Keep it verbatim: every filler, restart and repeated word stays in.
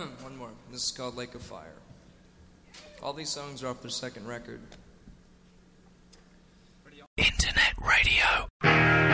one more. This is called Lake of Fire. All these songs are off their second record. Internet radio.